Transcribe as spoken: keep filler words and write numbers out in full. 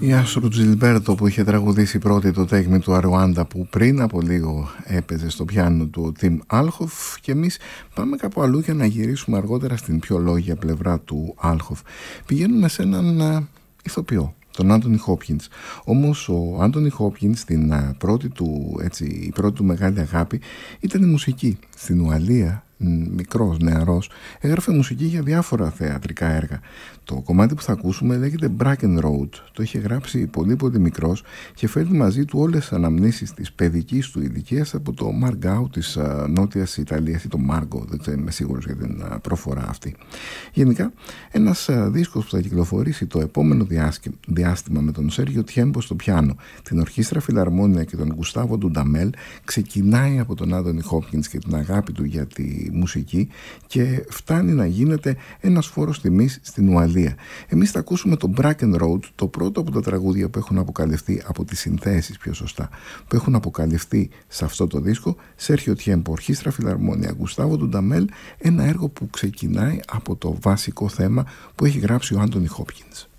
Η Άστρο Τζιλμπέρτο που είχε τραγουδήσει πρώτη το Take Me to Rwanda, που πριν από λίγο έπαιζε στο πιάνο του ο Τιμ Άλχοφ, και εμείς πάμε κάπου αλλού για να γυρίσουμε αργότερα στην πιο λόγια πλευρά του Άλχοφ. Πηγαίνουμε σε έναν α, ηθοποιό, τον Άντονι Χόπκινς. Όμως ο Άντονι Χόπκινς, στην α, πρώτη του, έτσι, η πρώτη του μεγάλη αγάπη ήταν η μουσική. Στην Ουαλία, μικρός, νεαρός, έγραφε μουσική για διάφορα θεατρικά έργα. Το κομμάτι που θα ακούσουμε λέγεται Bracken Road. Το είχε γράψει πολύ πολύ μικρός και φέρνει μαζί του όλες τις αναμνήσεις της παιδικής του ηλικίας από το Μαργκάου της uh, Νότιας Ιταλίας, ή το Μάργκο, δεν ξέρω, είμαι σίγουρος για την uh, προφορά αυτή. Γενικά, ένας uh, δίσκος που θα κυκλοφορήσει το επόμενο διάσκη, διάστημα με τον Σέργιο Τιέμπο στο πιάνο, την Ορχήστρα Φιλαρμόνια και τον Γκουστάβο Ντουνταμέλ, ξεκινάει από τον Άντονι Χόπκινς και την αγάπη του για τη μουσική και φτάνει να γίνεται ένας φόρος τιμής στην Ουαλία. Εμείς θα ακούσουμε το Bracken Road, το πρώτο από τα τραγούδια που έχουν αποκαλυφθεί, από τις συνθέσεις πιο σωστά, που έχουν αποκαλυφθεί σε αυτό το δίσκο. Σέρχιο Τιέμπο, Ορχήστρα Φιλαρμόνια, Γκουστάβο Ντουνταμέλ, ένα έργο που ξεκινάει από το βασικό θέμα που έχει γράψει ο Άντονι Χόπκινς.